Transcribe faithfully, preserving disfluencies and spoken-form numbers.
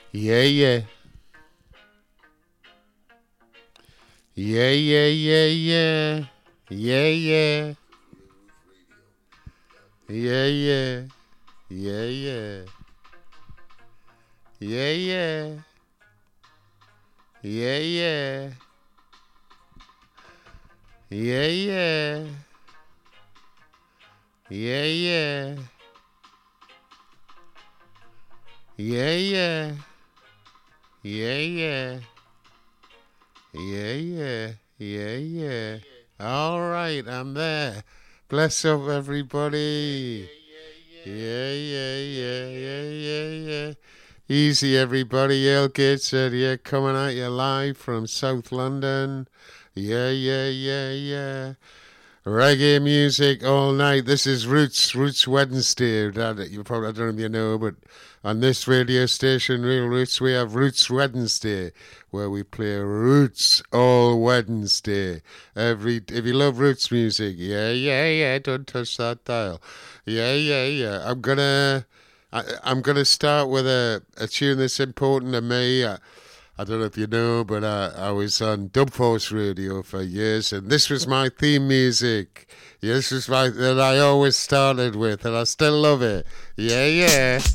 Yeah, yeah. Yeah, yeah, yeah, yeah. Yeah, yeah. Yeah, yeah. Yeah, yeah. Yeah, yeah. Yeah, yeah. Yeah, yeah. Yeah, yeah. Yeah, yeah. Yeah, yeah. Yeah, yeah. Yeah, yeah. All right, I'm there. Bless up, everybody. Yeah, yeah, yeah, yeah, yeah, yeah. Easy, everybody. El Gates here, coming at you live from South London. Yeah, yeah, yeah, yeah. Reggae music all night. This is Roots, Roots Wednesday. That you probably, I don't know if you know, but on this radio station, Real Roots, we have Roots Wednesday, where we play Roots all Wednesday. Every if you love Roots music, yeah, yeah, yeah. Don't touch that dial. Yeah, yeah, yeah. I'm gonna, I, I'm gonna start with a, a tune that's important to me. I, I don't know if you know, but I, I was on Dub Force Radio for years, and this was my theme music. Yeah, this was my that I always started with, and I still love it. Yeah, yeah.